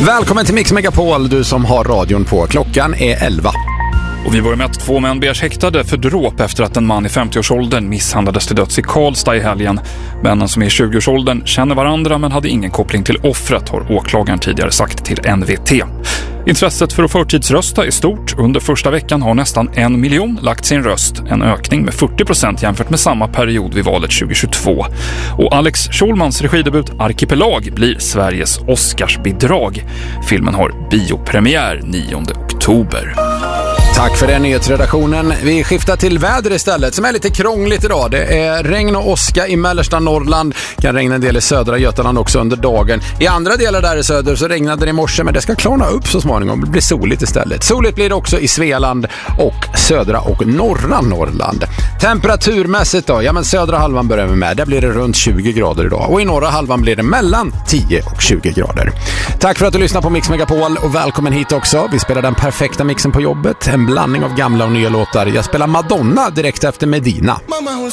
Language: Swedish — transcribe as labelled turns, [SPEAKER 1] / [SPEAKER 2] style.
[SPEAKER 1] Välkommen till Mix Megapol, du som har radion på. Klockan är 11.
[SPEAKER 2] Och vi börjar med att 2 män begärs häktade för dråp efter att en man i 50-årsåldern misshandlades till döds i Karlstad i helgen. Männen som är i 20-årsåldern känner varandra men hade ingen koppling till offret, har åklagaren tidigare sagt till NVT. Intresset för att förtidsrösta är stort. Under första veckan har nästan 1 miljon lagt sin röst. En ökning med 40% jämfört med samma period vid valet 2022. Och Alex Schulmans regidebut Arkipelag blir Sveriges Oscarsbidrag. Filmen har biopremiär 9 oktober.
[SPEAKER 1] Tack för den nyhetsredaktionen. Vi skiftar till väder istället som är lite krångligt idag. Det är regn och åska i mellersta Norrland. Kan regna en del i södra Götaland också under dagen. I andra delar där i söder så regnade det i morse, men det ska klarna upp så småningom. Det blir soligt istället. Soligt blir det också i Svealand och södra och norra Norrland. Temperaturmässigt då? Ja, men södra halvan börjar vi med. Där blir det runt 20 grader idag. Och i norra halvan blir det mellan 10 och 20 grader. Tack för att du lyssnar på Mix Megapol och välkommen hit också. Vi spelar den perfekta mixen på jobbet. En blandning av gamla och nya låtar. Jag spelar Madonna direkt efter Medina.